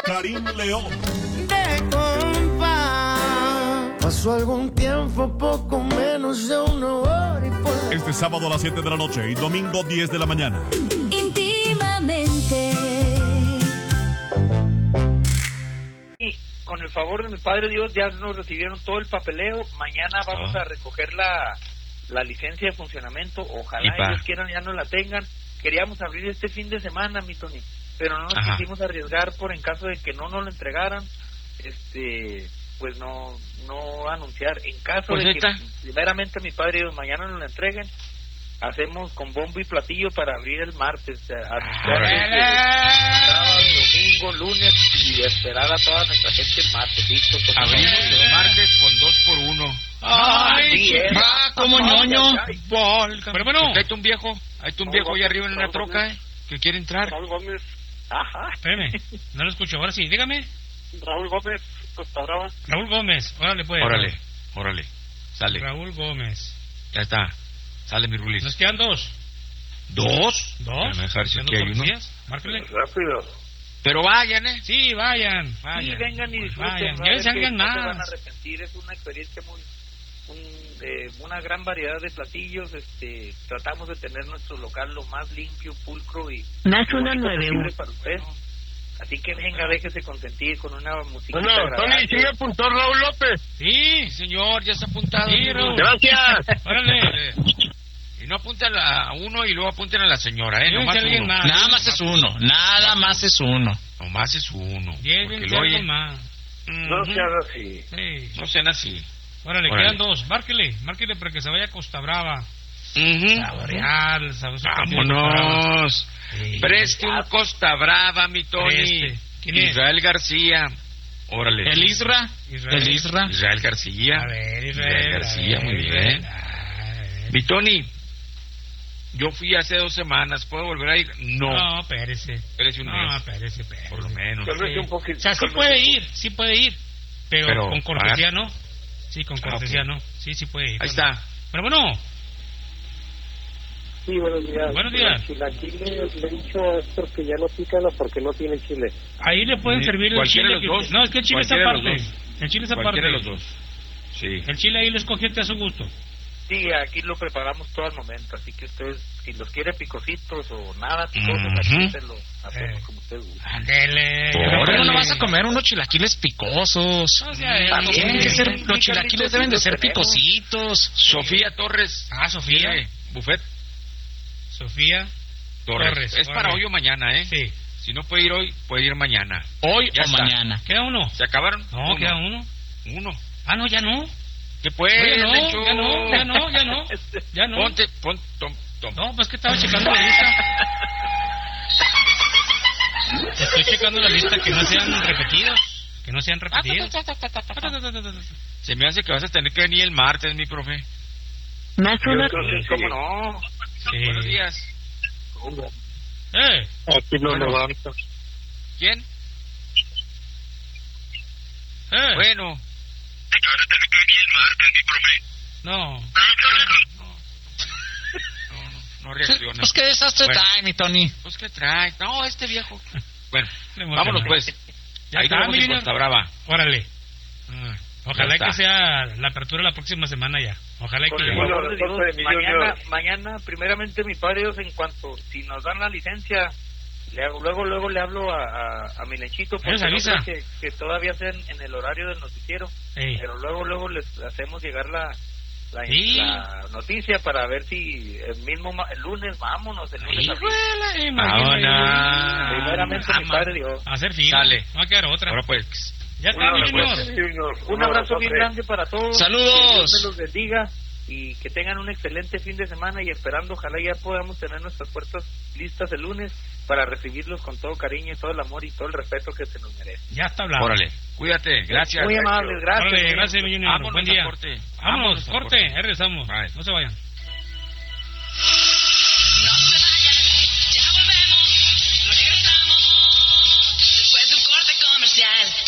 Karim León. De compa. Pasó algún tiempo, poco menos de una hora y por... Este sábado a las 7 de la noche y domingo 10 de la mañana. Íntimamente. Y con el favor de mi Padre Dios ya nos recibieron todo el papeleo. Mañana vamos a recoger la licencia de funcionamiento. Ojalá ellos quieran ya no la tengan. Queríamos abrir este fin de semana, mi Tony, pero no nos quisimos arriesgar por en caso de que no nos lo entregaran, pues no anunciar. En caso de que primeramente mi Padre Dios mañana nos lo entreguen, hacemos con bombo y platillo para abrir el martes, anunciar sábado, domingo, lunes y esperar a toda nuestra gente el martes. Listo, abrimos el martes con 2x1. ¡Ay! Sí, como ñoño. Pero bueno, hay un viejo ahí arriba en una troca que quiere entrar. Raúl Gómez. Ajá. Espérame, no lo escucho. Ahora sí, dígame. Raúl Gómez, Costa Brava. Raúl Gómez, órale pues. Órale. Sale. Raúl Gómez. Ya está. Sale mi Rulis. Nos quedan dos. ¿Dos? ¿Dos? Dejar si aquí hay uno. Márcale. Rápido. Pero vayan, Sí, vayan. Sí, vengan y disfruten. Vayan. Llévense a alguien no más. se van a arrepentir, es una experiencia una gran variedad de platillos. Tratamos de tener nuestro local lo más limpio, pulcro y Más lo 191 para usted. Así que venga, déjese consentir con una música. Bueno, Tony, ¿sí me apuntó Raúl López? Sí, señor, ya está apuntado. Sí, Raúl. Gracias. Órale. Y no apunten a uno y luego apunten a la señora, Llévense a alguien más. Nada más es uno. Nomás es uno. Llévense a alguien más. No sean así. Sí. No sean así. Órale, quedan dos. Márquele para que se vaya a Costa Brava. Saborear, vámonos. Sí. Preste un Costa Brava, mi Tony. ¿Quién es? Israel García. Órale. ¿El Isra? Israel García. A ver, Israel García, muy bien. Mi Tony, yo fui hace 2 semanas. ¿Puedo volver a ir? No, espérese. Espérese un mes. Espérese. Por lo menos. Sí. Un poquito, o sea, sí puede ir. Pero con cortesía no. Sí, con cortesía no. Sí puede ir. Ahí está. Pero bueno. Sí, buenos días. Buenos días. Si la chile le he dicho es porque ya no pican o porque no tiene chile. Ahí le pueden servir el chile. De los dos. No, es que el chile es aparte. El chile es aparte. Cualquiera de los dos. Sí. El chile ahí lo escogiste a su gusto. Sí, aquí lo preparamos todo al momento, así que ustedes, si los quiere picositos o nada picosos, aquí se lo hacemos como usted gusta. Ándele. ¿Cómo no vas a comer unos chilaquiles picosos? O sea, tienen que ser, los chilaquiles deben de ser picositos. Sofía Torres. Sofía. Buffet. Sofía Torres. Es para hoy o mañana, ¿eh? Sí. Si no puede ir hoy, puede ir mañana. Hoy ya o está. mañana. ¿Queda uno? ¿Se acabaron? No, queda uno. Uno. No, ya no. ¿Qué pues? Oye, ya no. Ponte. No, pues que estaba checando la lista. Estoy checando la lista que no sean repetidos. Se me hace que vas a tener que venir el martes, mi profe. Más uno. ¿Cómo no? Sí. Buenos días. Aquí no levanta. ¿Quién? Bueno. Vas a tener que venir el martes, mi profe. No reacciona. Pues qué desastre trae, mi Tony. Pues qué trae. No, este viejo. Bueno, emocionó. vámonos pues. Ya ahí está, nos vemos en Costa Brava. Órale. Ojalá que sea la apertura la próxima semana ya. Ojalá que... Mañana, primeramente, mi Padre Dios, en cuanto, si nos dan la licencia, luego le hablo a mi lechito, porque no creo que todavía sea en el horario del noticiero, pero luego les hacemos llegar la noticia para ver si el lunes vámonos, primeramente, mi Padre Dios. A hacer fila. Sale. No va a quedar otra. Ahora pues. Ya está, Junior. Un abrazo bien grande para todos. Saludos. Que Dios me los bendiga y que tengan un excelente fin de semana, y esperando, ojalá ya podamos tener nuestras puertas listas el lunes para recibirlos con todo cariño y todo el amor y todo el respeto que se nos merece. Ya está hablado. Órale, cuídate, gracias. Muy amables, gracias. Órale, gracias, mi Junior. Vámonos. Buen día. Corte. Vámonos, corte. Ahí regresamos. Bye. No se vayan. No se vayan, ya volvemos, regresamos después de un corte comercial.